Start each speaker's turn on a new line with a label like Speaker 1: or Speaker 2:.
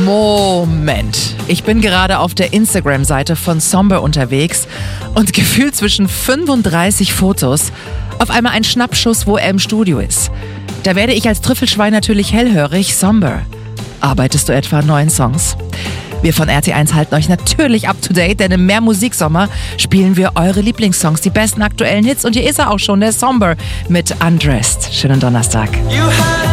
Speaker 1: Moment. Ich bin gerade auf der Instagram-Seite von Somber unterwegs und gefühlt zwischen 35 Fotos auf einmal ein Schnappschuss, wo er im Studio ist. Da werde ich als Trüffelschwein natürlich hellhörig. Somber, arbeitest du etwa an neuen Songs? Wir von RT1 halten euch natürlich up to date, denn im Mehr Musiksommer spielen wir eure Lieblingssongs, die besten aktuellen Hits. Und hier ist er auch schon, der Somber mit Undressed. Schönen Donnerstag.